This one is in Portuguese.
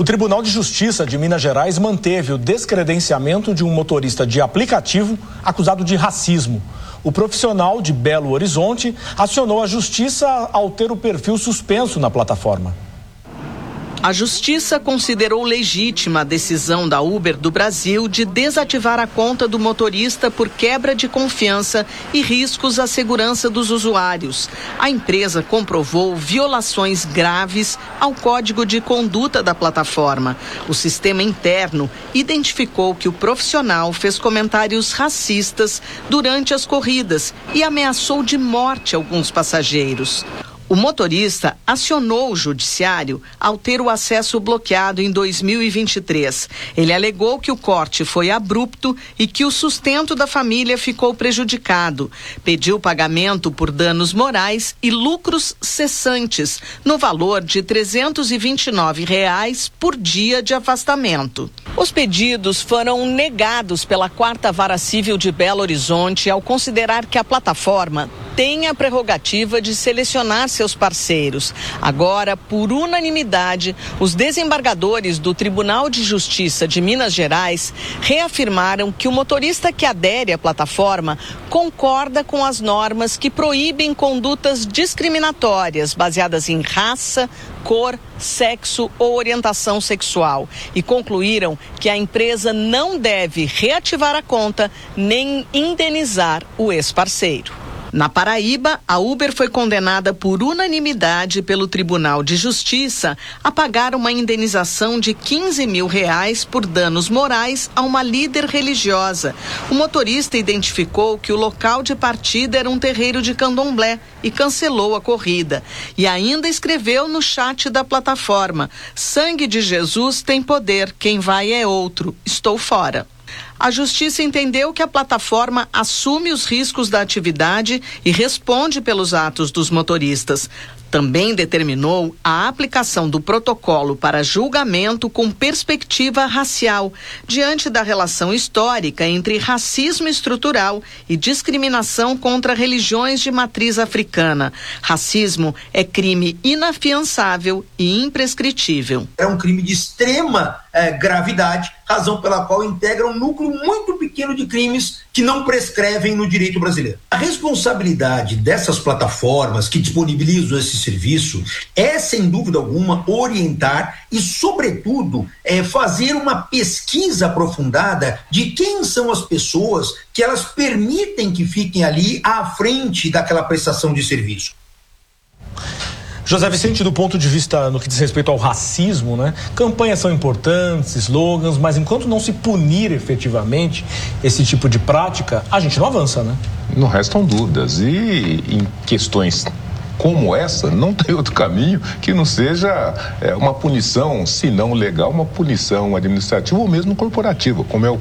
Tribunal de Justiça de Minas Gerais manteve o descredenciamento de um motorista de aplicativo acusado de racismo. O profissional de Belo Horizonte acionou a justiça ao ter o perfil suspenso na plataforma. A Justiça considerou legítima a decisão da Uber do Brasil de desativar a conta do motorista por quebra de confiança e riscos à segurança dos usuários. A empresa comprovou violações graves ao código de conduta da plataforma. O sistema interno identificou que o profissional fez comentários racistas durante as corridas e ameaçou de morte alguns passageiros. O motorista acionou o judiciário ao ter o acesso bloqueado em 2023. Ele alegou que o corte foi abrupto e que o sustento da família ficou prejudicado. Pediu pagamento por danos morais e lucros cessantes, no valor de R$ 329 por dia de afastamento. Os pedidos foram negados pela 4ª Vara Civil de Belo Horizonte ao considerar que a plataforma tem a prerrogativa de selecionar seus parceiros. Agora, por unanimidade, os desembargadores do Tribunal de Justiça de Minas Gerais reafirmaram que o motorista que adere à plataforma concorda com as normas que proíbem condutas discriminatórias baseadas em raça, cor, sexo ou orientação sexual e concluíram que a empresa não deve reativar a conta nem indenizar o ex-parceiro. Na Paraíba, a Uber foi condenada por unanimidade pelo Tribunal de Justiça a pagar uma indenização de R$ 15 mil por danos morais a uma líder religiosa. O motorista identificou que o local de partida era um terreiro de candomblé e cancelou a corrida. E ainda escreveu no chat da plataforma: "Sangue de Jesus tem poder, quem vai é outro, estou fora". A Justiça entendeu que a plataforma assume os riscos da atividade e responde pelos atos dos motoristas. Também determinou a aplicação do protocolo para julgamento com perspectiva racial, diante da relação histórica entre racismo estrutural e discriminação contra religiões de matriz africana. Racismo é crime inafiançável e imprescritível. É um crime de extrema gravidade, razão pela qual integra um núcleo muito pequeno de crimes que não prescrevem no direito brasileiro. A responsabilidade dessas plataformas que disponibilizam esse serviço é, sem dúvida alguma, orientar e, sobretudo, fazer uma pesquisa aprofundada de quem são as pessoas que elas permitem que fiquem ali à frente daquela prestação de serviço. José Vicente, do ponto de vista no que diz respeito ao racismo, né? Campanhas são importantes, slogans, mas enquanto não se punir efetivamente esse tipo de prática, a gente não avança, né? Não restam dúvidas. E em questões como essa, não tem outro caminho que não seja uma punição, se não legal, uma punição administrativa ou mesmo corporativa, como é o